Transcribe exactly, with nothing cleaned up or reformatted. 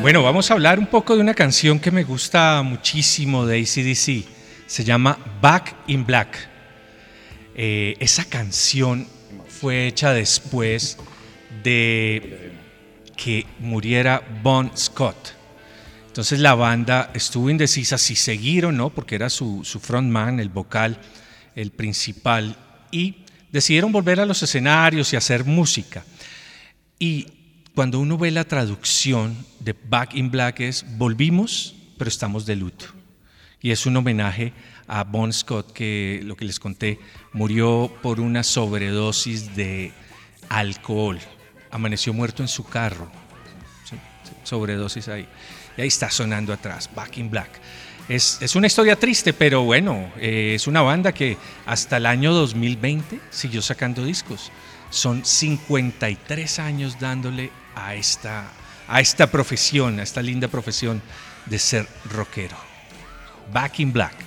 Bueno, vamos a hablar un poco de una canción que me gusta muchísimo de A C D C. Se llama Back in Black. Eh, esa canción fue hecha después de que muriera Bon Scott. Entonces la banda estuvo indecisa si seguir o no, porque era su, su frontman, el vocal, el principal, y decidieron volver a los escenarios y hacer música. Y cuando uno ve la traducción de Back in Black es volvimos, pero estamos de luto. Y es un homenaje a Bon Scott, que lo que les conté, murió por una sobredosis de alcohol. Amaneció muerto en su carro. ¿Sí? Sobredosis ahí. Y ahí está sonando atrás, Back in Black. Es, es una historia triste, pero bueno, eh, es una banda que hasta el año dos mil veinte siguió sacando discos. Son cincuenta y tres años dándole a esta, a esta profesión, a esta linda profesión de ser rockero. Back in Black.